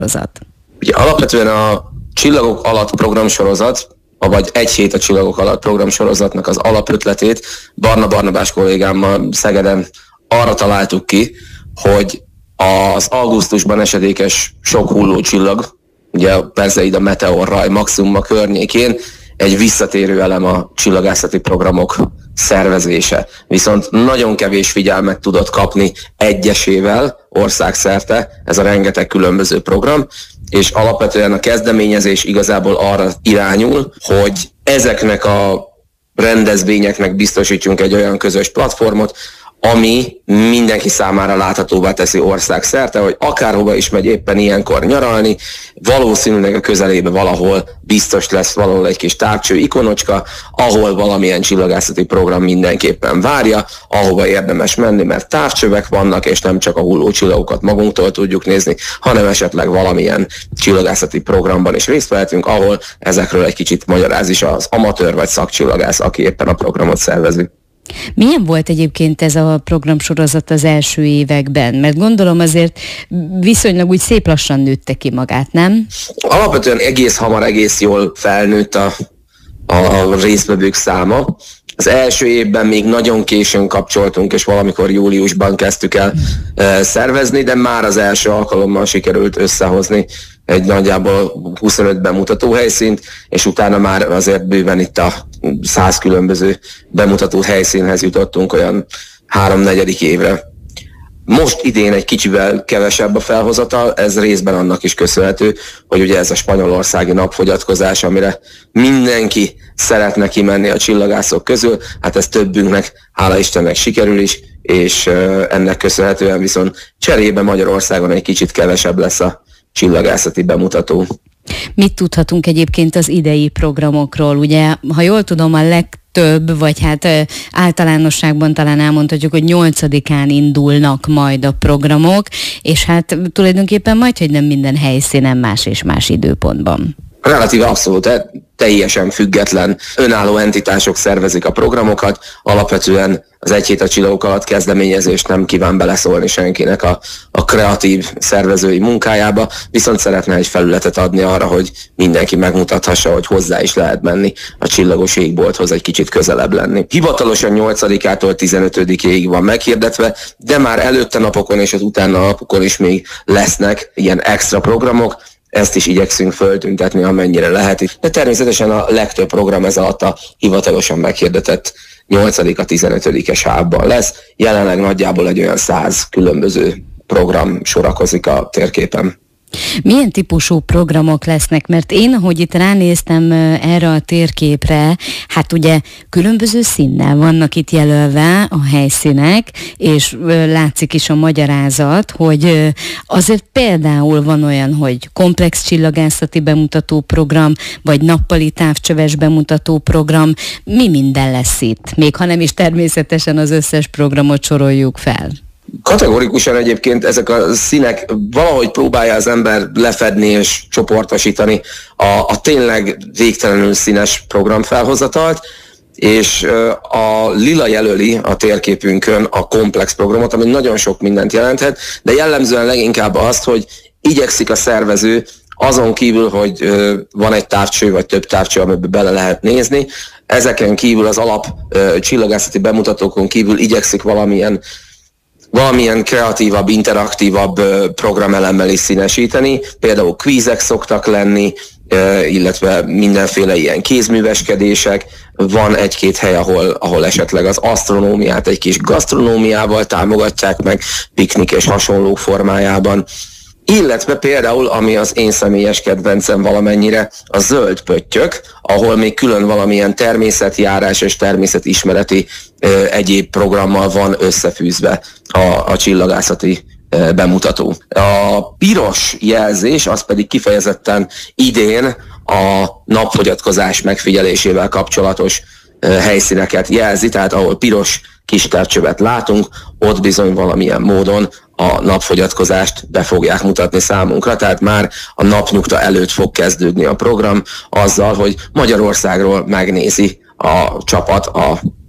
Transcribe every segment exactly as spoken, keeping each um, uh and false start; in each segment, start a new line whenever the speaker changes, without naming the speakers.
programsorozat?
Ugye alapvetően a Csillagok alatt programsorozat, vagy Egy hét a Csillagok alatt programsorozatnak az alapötletét Barna Barnabás kollégámmal Szegeden arra találtuk ki, hogy az augusztusban esedékes sok hulló csillag, ugye a Perseid, a Meteor, Raj, Maximum környékén egy visszatérő elem a csillagászati programok szervezése. Viszont nagyon kevés figyelmet tudott kapni egyesével országszerte ez a rengeteg különböző program, és alapvetően a kezdeményezés igazából arra irányul, hogy ezeknek a rendezvényeknek biztosítsunk egy olyan közös platformot, ami mindenki számára láthatóvá teszi országszerte, hogy akárhova is megy éppen ilyenkor nyaralni, valószínűleg a közelébe valahol biztos lesz valahol egy kis távcső ikonocska, ahol valamilyen csillagászati program mindenképpen várja, ahova érdemes menni, mert távcsövek vannak, és nem csak a hulló csillagokat magunktól tudjuk nézni, hanem esetleg valamilyen csillagászati programban is részt vehetünk, ahol ezekről egy kicsit magyaráz is az amatőr vagy szakcsillagász, aki éppen a programot szervezi.
Milyen volt egyébként ez a programsorozat az első években? Mert gondolom azért viszonylag úgy szép lassan nőtte ki magát, nem?
Alapvetően egész hamar, egész jól felnőtt a, a résztvevők száma. Az első évben még nagyon későn kapcsoltunk, és valamikor júliusban kezdtük el e, szervezni, de már az első alkalommal sikerült összehozni egy nagyjából huszonöt bemutató helyszínt, és utána már azért bőven itt a száz különböző bemutató helyszínhez jutottunk olyan háromnegyedik évre. Most idén egy kicsivel kevesebb a felhozatal, ez részben annak is köszönhető, hogy ugye ez a spanyolországi napfogyatkozás, amire mindenki szeretne kimenni a csillagászok közül, hát ez többünknek, hála Istennek sikerül is, és ennek köszönhetően viszont cserébe Magyarországon egy kicsit kevesebb lesz a csillagászati bemutató.
Mit tudhatunk egyébként az idei programokról? Ugye, ha jól tudom, a legtöbb, vagy hát általánosságban talán elmondhatjuk, hogy nyolcadikán indulnak majd a programok, és hát tulajdonképpen majd, hogy nem minden helyszínen más és más időpontban.
Relatíve abszolút, teljesen független, önálló entitások szervezik a programokat, alapvetően az Egy hét a Csillagok alatt kezdeményezést nem kíván beleszólni senkinek a, a kreatív szervezői munkájába, viszont szeretne egy felületet adni arra, hogy mindenki megmutathassa, hogy hozzá is lehet menni a csillagos égbolthoz, egy kicsit közelebb lenni. Hivatalosan nyolcadikától tizenötödikéig van meghirdetve, de már előtte napokon és az utána napokon is még lesznek ilyen extra programok. Ezt is igyekszünk föltüntetni, amennyire lehet. De természetesen a legtöbb program ez alatt a hivatalosan meghirdetett nyolcadik tizenötödike sávban lesz. Jelenleg nagyjából egy olyan száz különböző program sorakozik a térképen.
Milyen típusú programok lesznek? Mert én, ahogy itt ránéztem erre a térképre, hát ugye különböző színnel vannak itt jelölve a helyszínek, és látszik is a magyarázat, hogy azért például van olyan, hogy komplex csillagászati bemutató program, vagy nappali távcsöves bemutató program. Mi minden lesz itt? Még ha nem is természetesen az összes programot soroljuk fel.
Kategorikusan egyébként ezek a színek valahogy próbálja az ember lefedni és csoportosítani a, a tényleg végtelenül színes programfelhozatalt, és a lila jelöli a térképünkön a komplex programot, ami nagyon sok mindent jelenthet, de jellemzően leginkább azt, hogy igyekszik a szervező azon kívül, hogy van egy távcső vagy több távcső, amiben bele lehet nézni, ezeken kívül az alap csillagászati bemutatókon kívül igyekszik valamilyen valamilyen kreatívabb, interaktívabb programelemmel is színesíteni. Például kvízek szoktak lenni, illetve mindenféle ilyen kézműveskedések. Van egy-két hely, ahol, ahol esetleg az asztronómiát egy kis gasztronómiával támogatják meg, piknik és hasonló formájában. Illetve például, ami az én személyes kedvencem valamennyire, a zöld pöttyök, ahol még külön valamilyen természetjárás és természetismereti ö, egyéb programmal van összefűzve a, a csillagászati ö, bemutató. A piros jelzés az pedig kifejezetten idén a napfogyatkozás megfigyelésével kapcsolatos ö, helyszíneket jelzi, tehát ahol piros kis távcsövet látunk, ott bizony valamilyen módon a napfogyatkozást be fogják mutatni számunkra, tehát már a napnyugta előtt fog kezdődni a program azzal, hogy Magyarországról megnézi a csapat a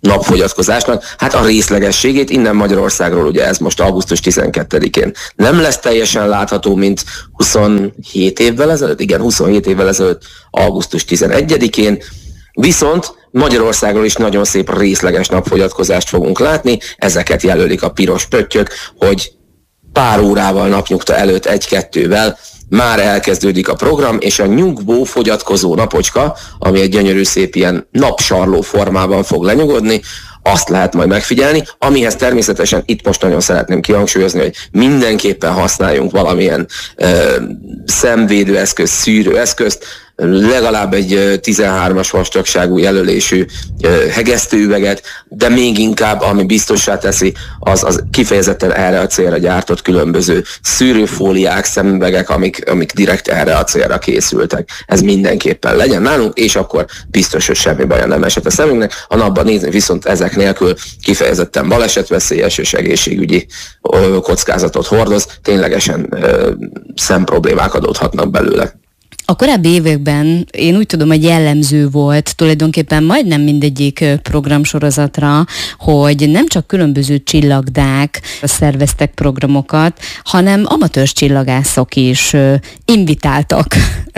napfogyatkozásnak. Hát a részlegességét innen Magyarországról, ugye ez most augusztus tizenkettedikén nem lesz teljesen látható, mint huszonhét évvel ezelőtt, igen, huszonhét évvel ezelőtt, augusztus tizenegyedikén, viszont Magyarországról is nagyon szép részleges napfogyatkozást fogunk látni, ezeket jelölik a piros pöttyök, hogy pár órával napnyugta előtt egy-kettővel már elkezdődik a program, és a nyugvó fogyatkozó napocska, ami egy gyönyörű szép ilyen napsarló formában fog lenyugodni, azt lehet majd megfigyelni, amihez természetesen itt most nagyon szeretném kihangsúlyozni, hogy mindenképpen használjunk valamilyen ö, szemvédőeszköz, szűrőeszközt, legalább egy tizenhármas vastagságú jelölésű hegesztőüveget, de még inkább, ami biztossá teszi, az, az kifejezetten erre a célra gyártott különböző szűrőfóliák, szemüvegek, amik, amik direkt erre a célra készültek. Ez mindenképpen legyen nálunk, és akkor biztos, hogy semmi baja nem esett a szemünknek. A napban nézni viszont ezek nélkül kifejezetten balesetveszélyes és egészségügyi kockázatot hordoz, ténylegesen szemproblémák adódhatnak belőle.
A korábbi években én úgy tudom, hogy jellemző volt tulajdonképpen majdnem mindegyik programsorozatra, hogy nem csak különböző csillagdák szerveztek programokat, hanem amatőrs csillagászok is invitáltak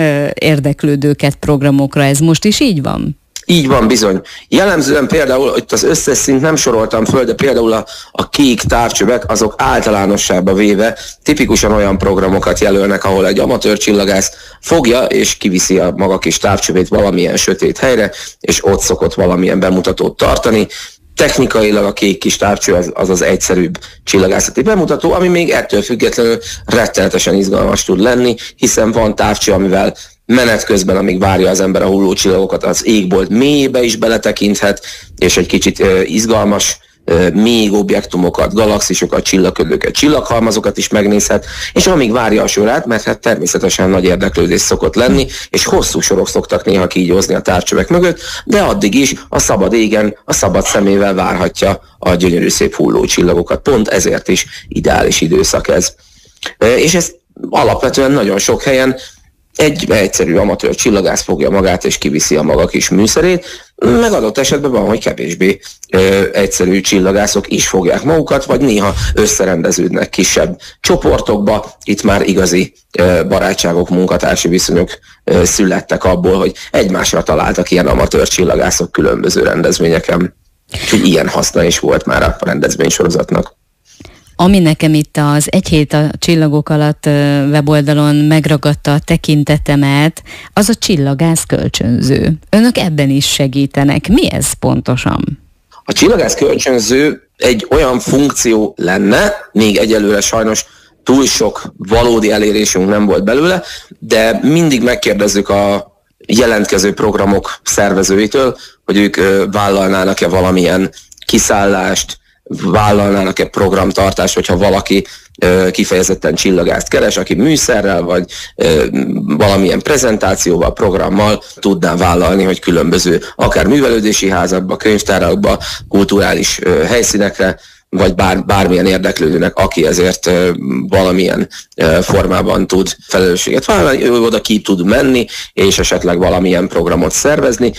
érdeklődőket programokra. Ez most is így van?
Így van, bizony. Jellemzően például, itt az összes szint nem soroltam föl, de például a, a kék távcsövek, azok általánosságba véve tipikusan olyan programokat jelölnek, ahol egy amatőr csillagász fogja és kiviszi a maga kis távcsövét valamilyen sötét helyre, és ott szokott valamilyen bemutatót tartani. Technikailag a kék kis távcső az, az az egyszerűbb csillagászati bemutató, ami még ettől függetlenül rettenetesen izgalmas tud lenni, hiszen van távcső, amivel menet közben, amíg várja az ember a hulló csillagokat, az égbolt mélyébe is beletekinthet, és egy kicsit uh, izgalmas, uh, még objektumokat, galaxisokat, csillagködőket, csillaghalmazokat is megnézhet, és amíg várja a sorát, mert hát természetesen nagy érdeklődés szokott lenni, és hosszú sorok szoktak néha kígyózni a távcsövek mögött, de addig is a szabad égen, a szabad szemével várhatja a gyönyörű szép hulló csillagokat. Pont ezért is ideális időszak ez. Uh, és ez alapvetően nagyon sok helyen egy egyszerű amatőr csillagász fogja magát és kiviszi a maga kis műszerét, meg adott esetben van, hogy kevésbé ö, egyszerű csillagászok is fogják magukat, vagy néha összerendeződnek kisebb csoportokba, itt már igazi ö, barátságok, munkatársi viszonyok ö, születtek abból, hogy egymásra találtak ilyen amatőr csillagászok különböző rendezvényeken. Úgyhogy ilyen haszna is volt már a rendezvénysorozatnak.
Ami nekem itt az Egy hét a csillagok alatt weboldalon megragadta a tekintetemet, az a csillagász kölcsönző. Önök ebben is segítenek. Mi ez pontosan?
A csillagász kölcsönző egy olyan funkció lenne, még egyelőre sajnos túl sok valódi elérésünk nem volt belőle, de mindig megkérdezzük a jelentkező programok szervezőitől, hogy ők vállalnának-e valamilyen kiszállást, vállalnának-e programtartást, hogyha valaki ö, kifejezetten csillagászt keres, aki műszerrel vagy ö, valamilyen prezentációval, programmal tudná vállalni, hogy különböző akár művelődési házakba, könyvtárakba, kulturális ö, helyszínekre, vagy bár, bármilyen érdeklődőnek, aki ezért ö, valamilyen ö, formában tud felelősséget vállalni, ő oda ki tud menni, és esetleg valamilyen programot szervezni,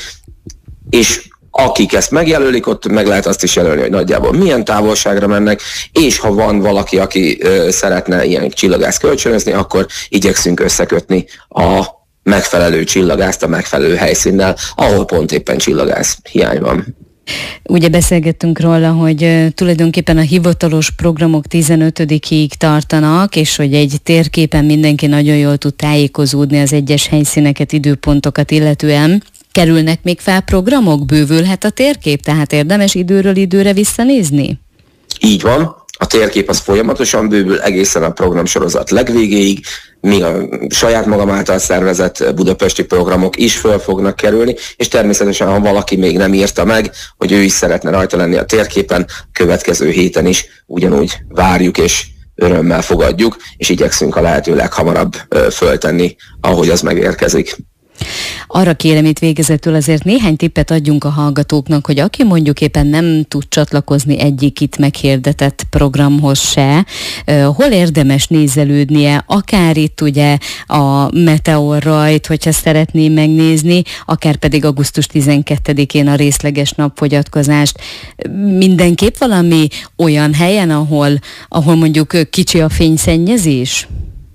és akik ezt megjelölik, ott meg lehet azt is jelölni, hogy nagyjából milyen távolságra mennek, és ha van valaki, aki ö, szeretne ilyen csillagász kölcsönözni, akkor igyekszünk összekötni a megfelelő csillagászt a megfelelő helyszínnel, ahol pont éppen csillagász hiány van.
Ugye beszélgettünk róla, hogy uh, tulajdonképpen a hivatalos programok tizenötödikéig tartanak, és hogy egy térképen mindenki nagyon jól tud tájékozódni az egyes helyszíneket, időpontokat illetően. Kerülnek még fel programok? Bővülhet a térkép? Tehát érdemes időről időre visszanézni?
Így van. A térkép az folyamatosan bővül egészen a programsorozat legvégéig, míg a saját magam által szervezett budapesti programok is föl fognak kerülni, és természetesen, ha valaki még nem írta meg, hogy ő is szeretne rajta lenni a térképen, következő héten is ugyanúgy várjuk és örömmel fogadjuk, és igyekszünk a lehető leghamarabb föltenni, ahogy az megérkezik.
Arra kérem itt végezetül azért néhány tippet adjunk a hallgatóknak, hogy aki mondjuk éppen nem tud csatlakozni egyik itt meghirdetett programhoz se, hol érdemes nézelődnie, akár itt ugye a Meteor rajt, hogyha szeretné megnézni, akár pedig augusztus tizenkettedikén a részleges napfogyatkozást. Mindenképp valami olyan helyen, ahol, ahol mondjuk kicsi a fényszennyezés?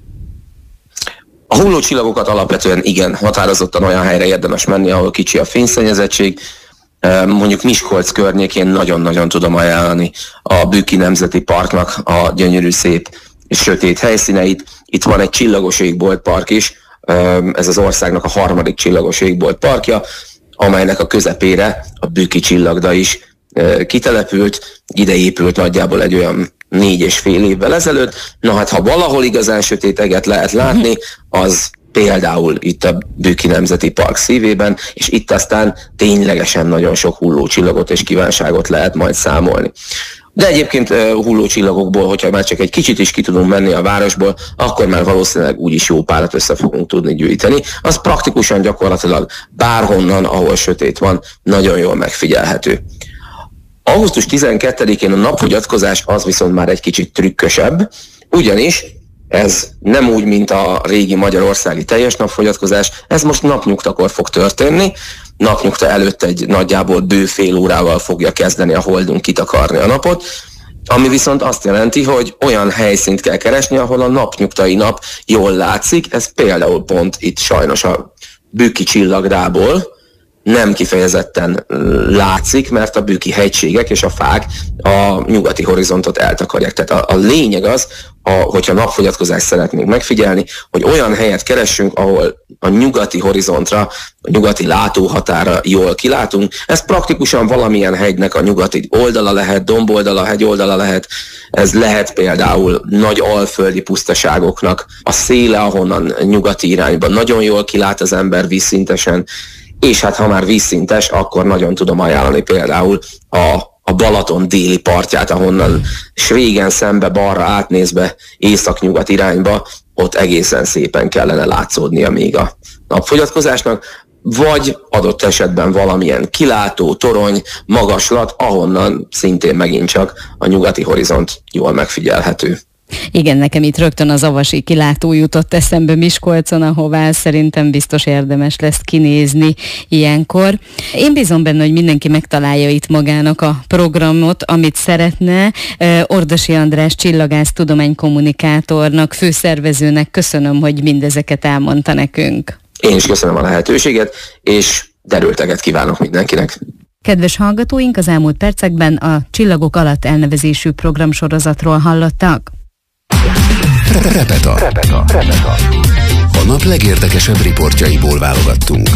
A hullócsillagokat alapvetően igen, határozottan olyan helyre érdemes menni, ahol kicsi a fényszennyezettség. Mondjuk Miskolc környékén nagyon-nagyon tudom ajánlani a Bükki Nemzeti Parknak a gyönyörű, szép és sötét helyszíneit. Itt van egy csillagos égbolt park is, ez az országnak a harmadik csillagos égbolt parkja, amelynek a közepére a Bükki csillagda is kitelepült, ide épült nagyjából egy olyan négy és fél évvel ezelőtt. Na hát, ha valahol igazán sötét eget lehet látni, az például itt a Bükki Nemzeti Park szívében, és itt aztán ténylegesen nagyon sok hullócsillagot és kívánságot lehet majd számolni. De egyébként hullócsillagokból, hogyha már csak egy kicsit is ki tudunk menni a városból, akkor már valószínűleg úgyis jó párat össze fogunk tudni gyűjteni. Az praktikusan gyakorlatilag bárhonnan, ahol sötét van, nagyon jól megfigyelhető. augusztus tizenkettedikén a napfogyatkozás az viszont már egy kicsit trükkösebb, ugyanis ez nem úgy, mint a régi magyarországi teljes napfogyatkozás, ez most napnyugtakor fog történni. Napnyugta előtt egy nagyjából bő fél órával fogja kezdeni a holdunk kitakarni a napot, ami viszont azt jelenti, hogy olyan helyszínt kell keresni, ahol a napnyugtai nap jól látszik. Ez például pont itt sajnos a Bükki csillagdából nem kifejezetten látszik, mert a bükki hegységek és a fák a nyugati horizontot eltakarják. Tehát a, a lényeg az, a, hogyha napfogyatkozást szeretnénk megfigyelni, hogy olyan helyet keressünk, ahol a nyugati horizontra, a nyugati látóhatára jól kilátunk. Ez praktikusan valamilyen hegynek a nyugati oldala lehet, domboldala, hegyoldala lehet. Ez lehet például nagy alföldi pusztaságoknak a széle, ahonnan nyugati irányban nagyon jól kilát az ember vízszintesen. És hát ha már vízszintes, akkor nagyon tudom ajánlani például a, a Balaton déli partját, ahonnan régen szembe balra átnézve észak-nyugat irányba, ott egészen szépen kellene látszódnia még a napfogyatkozásnak, vagy adott esetben valamilyen kilátó, torony, magaslat, ahonnan szintén megint csak a nyugati horizont jól megfigyelhető.
Igen, nekem itt rögtön az avasi kilátó jutott eszembe Miskolcon, ahová szerintem biztos érdemes lesz kinézni ilyenkor. Én bízom benne, hogy mindenki megtalálja itt magának a programot, amit szeretne. Ordasi András csillagász tudománykommunikátornak, főszervezőnek köszönöm, hogy mindezeket elmondta nekünk.
Én is köszönöm a lehetőséget, és derülteget kívánok mindenkinek.
Kedves hallgatóink, az elmúlt percekben a Csillagok alatt elnevezésű programsorozatról hallottak.
Repeta. Repeta. Repeta. A nap legérdekesebb riportjaiból válogattunk.